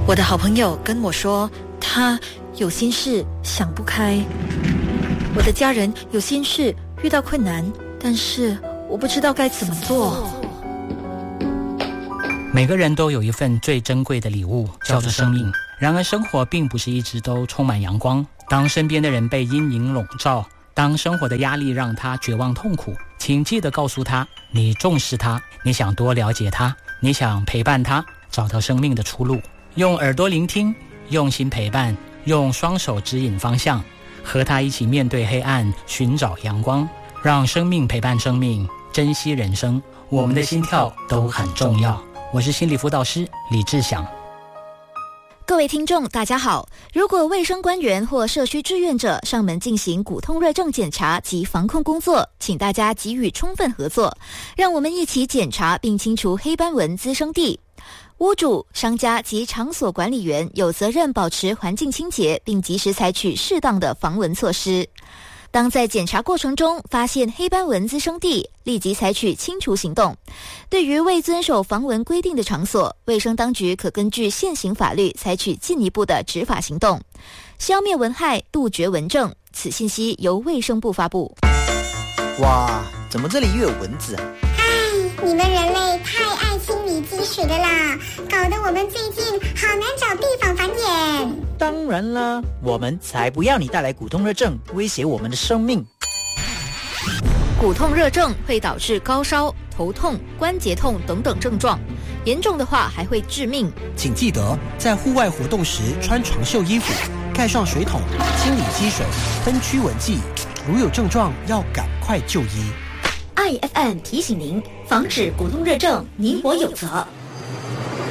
我的好朋友跟我说，他有心事想不开。我的家人有心事遇到困难，但是我不知道该怎么做。 每个人都有一份最珍贵的礼物，叫做生命。然而生活并不是一直都充满阳光，当身边的人被阴影笼罩，当生活的压力让他绝望痛苦，请记得告诉他，你重视他，你想多了解他，你想陪伴他，找到生命的出路。用耳朵聆听，用心陪伴，用双手指引方向，和他一起面对黑暗，寻找阳光，让生命陪伴生命，珍惜人生。我们的心跳都很重要。我是心理辅导师李志祥。 各位听众大家好，如果卫生官员或社区志愿者上门进行骨痛热症检查及防控工作，请大家给予充分合作，让我们一起检查并清除黑斑纹滋生地。屋主、商家及场所管理员有责任保持环境清洁，并及时采取适当的防蚊措施。当在检查过程中发现黑斑纹滋生地，立即采取清除行动。对于未遵守防蚊规定的场所，卫生当局可根据现行法律采取进一步的执法行动，消灭蚊害，杜绝蚊症。此信息由卫生部发布。 哇，怎么这里又有蚊子啊？ 你们人类太爱清理积水的啦，搞得我们最近好难找地方繁衍。 当然啦，我们才不要你带来骨痛热症，威胁我们的生命。 骨痛热症会导致高烧、头痛、关节痛等等症状，严重的话还会致命。 请记得在户外活动时穿长袖衣服，盖上水桶，清理积水，喷驱蚊剂。如有症状，要赶快就医。 IFM 提醒您，防止骨痛热症，你我有责。